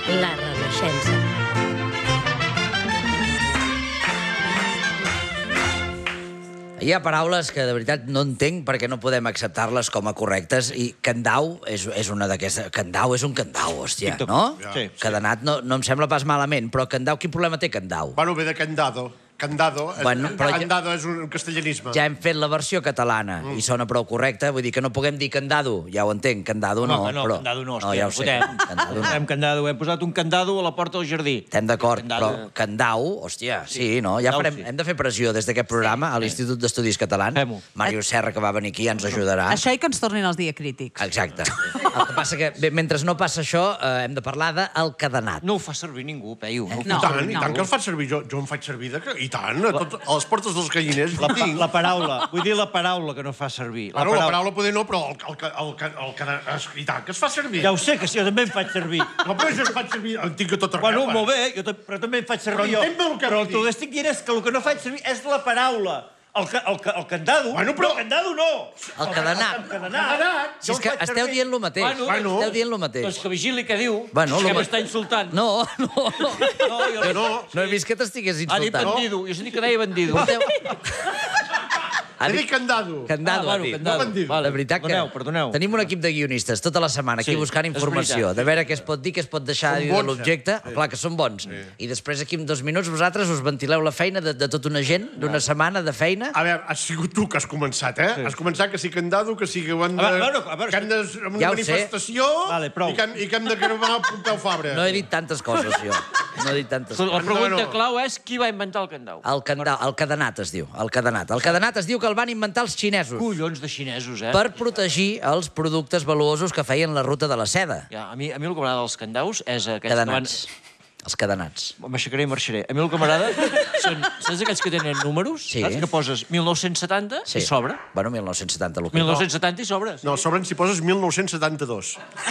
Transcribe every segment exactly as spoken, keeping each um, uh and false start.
La Renaixença. Hi ha paraules que de veritat no entenc perquè no podem acceptar-les com a correctes i candau és, és una d'aquestes... Candau és un candau, hòstia, no? Sí, sí. Cadenat no, no em sembla pas malament, però candau, quin problema té candau? Bueno, ve de candado. Candado, Bueno, és, però ja- candado és un castellanisme. Ja hem fet la versió catalana i sona prou correcta, vull dir que no puguem dir candado, ja ho entenc, candado no, No, no, però... candado no, no, hòstia, ja ho sé, fotem. candado no. Fotem candado, hem posat un candado a la porta del jardí. Estem d'acord, però Candado. candau, hòstia, sí, no? Ja Candau, farem, sí. hem de fer pressió des d'aquest programa a l'Institut d'Estudis Catalans. Fem-ho. Màrius Serra, que va venir aquí, ja ens ajudarà. Això i que ens tornin els diacrítics. Exacte. El que passa que, bé, mentre no passa això, eh, hem de parlar del cadenat. No ho fa servir ningú, Peyu. No, ho No. I fa tant, servir i tant ningú. que el faig servir. Jo, jo em faig servir de... I tant, a, tot, a les portes dels galliners. La, La, pa tinc. la paraula, vull dir la paraula que no fa servir. Bueno, la paraula poder no, però el, el, el, el, el, el, i tant, que es fa servir. Ja ho sé, que sí, jo també em faig servir. No, però jo es faig servir, en tinc a tot arreu. Bueno, eh? molt bé, jo ta- però també em faig servir Però jo. entén-me el que Però vull el que dir. estic dient és que el que no faig servir és la paraula. El, ca, el, ca, el candado. Bueno, però- No, el candado no. El cadenat. El cadenat. Si és que esteu dient lo mateix. Bueno, Bueno. Esteu dient lo mateix. Doncs que vigili què diu. Bueno, que lo- m'està insultant. No, no, no. No, jo No, No he vist que t'estigués Ha dit insultant. bandido. Jo sé que deia bandido. Ha he dit dit candado. candado, Ah, ha bueno, dit. candado. No bandido. La veritat que Perdoneu, perdoneu. tenim un equip de guionistes tota la setmana aquí Sí, buscant és informació, veritat. de veure què es pot dir, què es pot deixar Són de dir de bons, l'objecte. eh? Clar que són bons. I després, aquí en dos minuts, vosaltres us ventileu la feina de, de tota una gent, d'una setmana de feina. A veure, has sigut tu que has començat, eh? Has començat que sí candado, que sí que hem de... A veure, a veure, que hem de... Amb Ja una ho sé. manifestació... Vale, prou. I que, hem, I que hem de gravar Pompeu Fabra. No he dit tantes coses, jo. No he dit tantes La coses. pregunta no. clau és qui va inventar el candau. El, candau, el cadenat es diu, el cadenat. El cadenat es diu que el van inventar els xinesos Collons de xinesos, eh? per protegir els productes valuosos que feien la ruta de la seda. Ja, a mi, a mi el que m'agrada dels candaus és aquests que van... Cadenats. Els cadenats. M'aixecaré i marxaré. A mi el que m'agrada són... Saps aquells que tenen números? Sí. Saps? Que poses mil nou-cents setanta i sobra. Bueno, mil nou-cents setanta. el que- mil nou-cents setanta i sobres. No, sobren si poses mil nou-cents setanta-dos.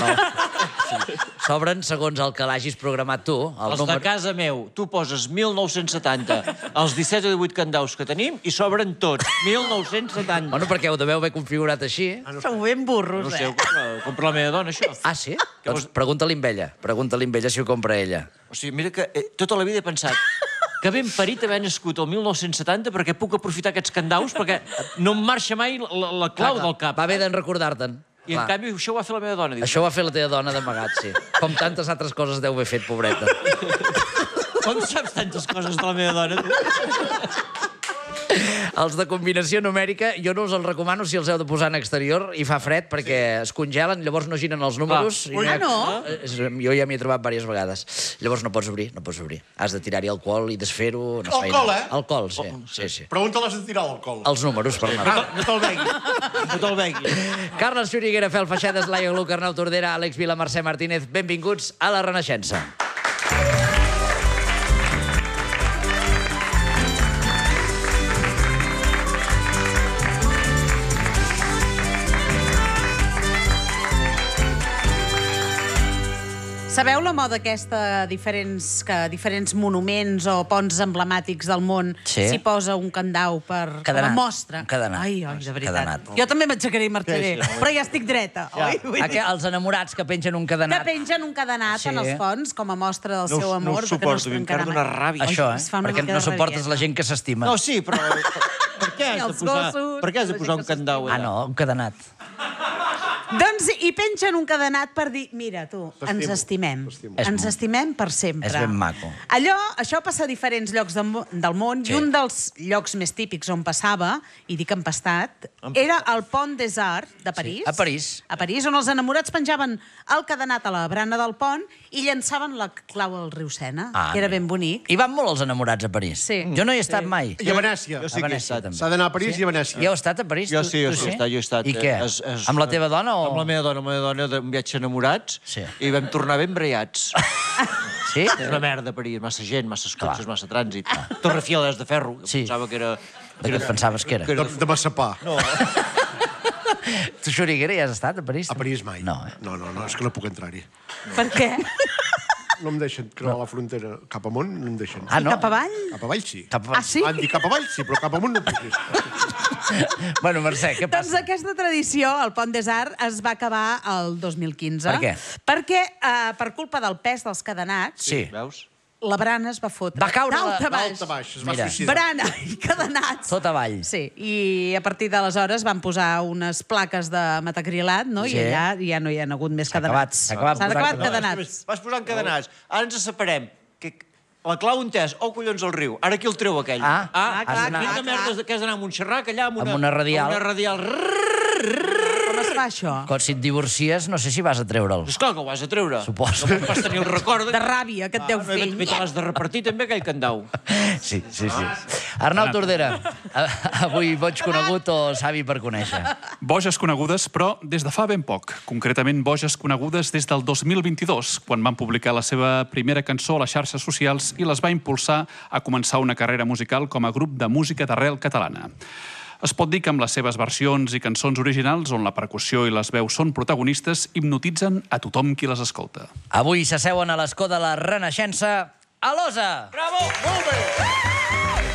Sobren segons el que l'hagis programat tu. El Els de casa meu, tu poses mil nou-cents setanta, els disset o divuit candaus que tenim, i sobren tots. mil nou-cents setanta. Bueno, perquè ho deveu haver configurat així. Sou ben burros, No sé, eh? ho compra la meva dona, això. Ah, sí? Que Doncs vols- pregunta-li amb ella. Pregunta-li amb ella si ho compra ella. O sigui, mira que eh, tota la vida he pensat que ben parit haver nascut el mil nou-cents setanta perquè puc aprofitar aquests candaus, perquè no em marxa mai la, la clau del cap. Va bé d'en recordar-te'n. I en Clar. canvi això ho va fer la meva dona. Diu, Això ho va fer la teva dona d'amagat, sí. Com tantes altres coses deu haver fet, pobreta. com saps tantes coses de la meva dona? Tu? Els de combinació numèrica, jo no us els recomano si els heu de posar en exterior i fa fred perquè es congelen, llavors no giren els números. Clar. I hi ha- Ah, no? Eh, Jo ja m'hi he trobat diverses vegades. Llavors no pots obrir, no pots obrir. Has de tirar-hi alcohol i desfer-ho. No es fa Alcohol, res. eh? Alcohol, sí. sí, sí. Pregunta-les de tirar l'alcohol. Els números, per anar. No te'l begui. No te'l begui. Carles Xuriguera, Fel Feixedes, Laia Gluc, Arnau Tordera, Àlex Vila, Mercè Martínez, benvinguts a la Renaixença. Sabeu la moda aquesta, diferents, que diferents monuments o ponts emblemàtics del món Sí. s'hi posa un candau per, Cadenat. com a mostra? Un cadenat. Ai, ai, de veritat. Cadenat. Jo també m'aixecaré i marxaré, Sí, sí, però ja estic dreta, oi? Vull dir, Aqu els enamorats que pengen un que cadenat. pengen un cadenat Sí. en els ponts com a mostra del No ho- seu no ho amor, de que no suporto, es a mi em trencarà carda una mai. ràbia. Això, Ai, es fa eh? una Perquè mica no de suportes rabieta. la gent que s'estima. No, sí, però... Per què has de Els posar, gossos, per què has de la posar gent un que candau Ah, allà? no, un cadenat. Doncs hi pengen un cadenat per dir, mira, tu, ens T'estimo, estimem. t'estimo. És Ens mo- estimem per sempre. És ben maco. Allò, això passa a diferents llocs del, mo- del món, Sí. i un dels llocs més típics on passava, i dic empastat, era el Pont des Arts de París. a París. A París, on els enamorats penjaven el cadenat a la brana del pont i llançaven la clau al riu Sena, Ah, que era mira. ben bonic. I van molt els enamorats a París. Sí. Jo no hi he estat mai. I a Venècia. Jo sí que he estat. també. S'ha d'anar a París i a Venècia. I heu estat a París? Jo Tu- sí, jo tu sí, he estat, jo he estat. I què? És- és- Amb la teva dona o...? Amb la meva dona, amb la meva dona, d'un viatge enamorats, Sí. i vam tornar ben brellats. Sí? És una merda, París, massa gent, massa cotxes, massa trànsit. Torre Eiffel és de ferro, que Sí. pensava que era... De què et pensaves que era? De, de massapà. No, Tu, Xuriguera, hi has estat a París? A París mai. No, eh? No, no, no, és que no puc entrar-hi. Per què? No em deixen creuar la frontera cap amunt, no em deixen. Ah, no? Cap avall? Cap avall sí. Cap avall. Ah, sí? Han dit cap avall sí, però cap amunt no puc. Bueno, Mercè, què Doncs passa? aquesta tradició, el Pont des Arts, es va acabar el dos mil quinze. Per què? Perquè, eh, per culpa del pes dels cadenats, Sí. Veus? la barana es va fotre. Va caure la- D'alta baix. Alta baix, es va Mira. suïcidar. Barana i cadenats. Tot avall. Sí, i a partir d'aleshores van posar unes plaques de metacrilat, no? Sí. I allà ja no hi ha hagut més S'ha acabat, cadenats. s'ha acabat S'han posant acabat cadenats. cadenats. Vas posant cadenats. Ara ens separem. Que la clau on és? Oh, collons, al riu. Ara qui el treu, aquell? Ah, ah, ah, clar, quina clar, merda clar. que has d'anar a Montserrat, allà amb una... Amb una radial. Amb una radial. Com es fa això? Com si et divorcies, no sé si vas a treure'l. Esclar que ho has de treure. Suposo. No vas tenir el record... De ràbia que et deu fer. Bé, te l'has de repartir també, aquell candau. Sí, sí, sí. Arnau Tordera, a- avui boig conegut o savi per conèixer? Boges conegudes, però des de fa ben poc. Concretament, boges conegudes des del dos mil vint-i-dos, quan van publicar la seva primera cançó a les xarxes socials i les va impulsar a començar una carrera musical com a grup de música d'arrel catalana. Es pot dir que amb les seves versions i cançons originals, on la percussió i les veus són protagonistes, hipnotitzen a tothom qui les escolta. Avui s'asseuen a l'escó de la Renaixença a l'Osa. Bravo! Molt bé!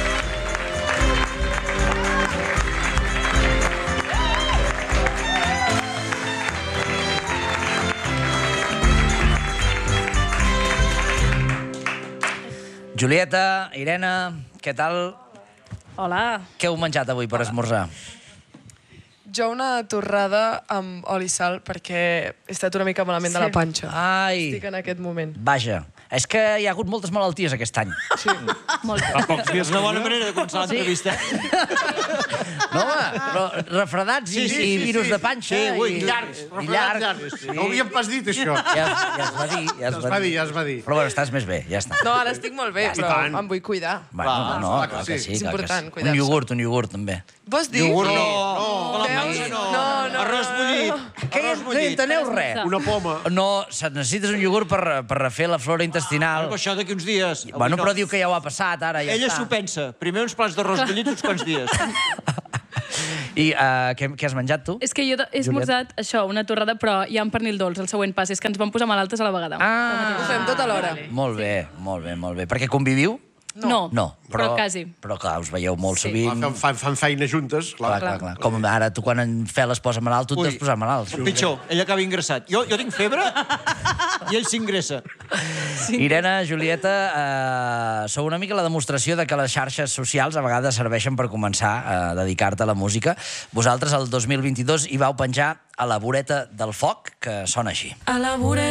Julieta, Irene, què tal? Hola. Què heu menjat avui per esmorzar? Jo una torrada amb oli i sal perquè he estat una mica malament de la panxa. Ai, Estic en aquest moment. vaja. És que hi ha hagut moltes malalties aquest any. Sí. Fa pocs dies És una bona manera de començar l'entrevista. No, home, però refredats i, Sí, sí, i sí, virus sí. de panxa. Sí, ui, i, Llargs, i refredats llargs. llargs. Sí. No ho havíem pas dit, això. Ja, ja es va dir, ja es va dir. ja es va dir. Però bueno, estàs més bé, ja està. No, ara estic molt bé, però tant. em vull cuidar. Bueno, no, no, clar que clar que sí. sí. És clar que important, sí. cuidar-se. Un iogurt, un iogurt, també. Vols dir? Iogurt no. No, la Veus? panxa no. No, no, Arròs no. bullit. Què Arròs no bullit. enteneu res? Una poma. No, se- necessites un iogurt per, per refer la flora intestinal. Però això d'aquí uns dies. Bueno, Avui però no. diu que ja ho ha passat, ara ja Ella està. s'ho pensa. Primer uns plats d'arròs bullit uns quants dies. I uh, què, què has menjat, tu? És que jo he esmorzat això, una torrada, però hi ha un pernil dolç. El següent pas és que ens vam posar malaltes a la vegada. Ah, Ho fem tot alhora. molt bé, molt bé, molt bé. Perquè conviviu? No, No, però, quasi. Però clar, us veieu molt Sí. sovint. Fan, fan, fan feina juntes, Clar, clar. clar, clar. Com ara, tu quan en Fel es posa malalt, tu Ui. t'has posat malalt. Pitjor, ell acaba ingressat. Jo, jo tinc febre i ell s'ingressa. Irene, Julieta, eh, sou una mica la demostració de que les xarxes socials a vegades serveixen per començar a dedicar-te a la música. Vosaltres, el dos mil vint-i-dos, hi vau penjar a la voreta del foc, que sona així. A la voreta